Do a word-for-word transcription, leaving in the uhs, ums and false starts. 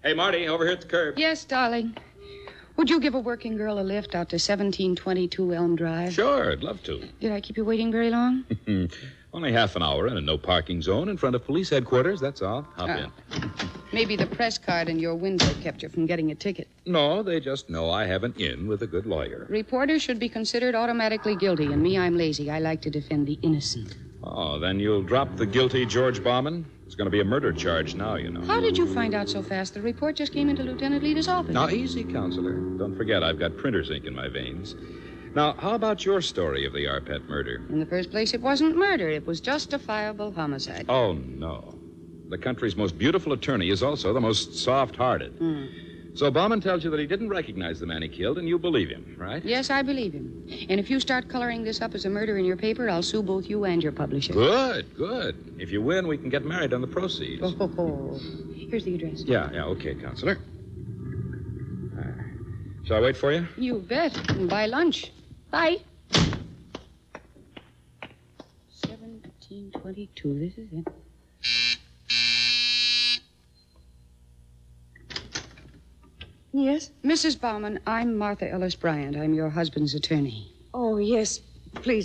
Hey, Marty, over here at the curb. Yes, darling. Would you give a working girl a lift out to seventeen twenty-two Elm Drive? Sure, I'd love to. Did I keep you waiting very long? Only half an hour in a no parking zone in front of police headquarters, that's all. Hop Ah. in. Maybe the press card in your window kept you from getting a ticket. No, they just know I have an in with a good lawyer. Reporters should be considered automatically guilty, and me, I'm lazy. I like to defend the innocent. Oh, then you'll drop the guilty George Bauman? There's going to be a murder charge now, you know. How did you find out so fast? The report just came into Lieutenant Lita's office. Now, easy, Counselor. Don't forget, I've got printer's ink in my veins. Now, how about your story of the Arpet murder? In the first place, it wasn't murder. It was justifiable homicide. Oh, no. The country's most beautiful attorney is also the most soft-hearted. Mm. So Bauman tells you that he didn't recognize the man he killed, and you believe him, right? Yes, I believe him. And if you start coloring this up as a murder in your paper, I'll sue both you and your publisher. Good, good. If you win, we can get married on the proceeds. Oh, ho, ho. Here's the address. Yeah, yeah, okay, Counselor. Uh, shall I wait for you? You bet. And buy lunch. Bye. seventeen twenty-two. This is it. Yes? Missus Bauman, I'm Martha Ellis Bryant. I'm your husband's attorney. Oh, yes. Please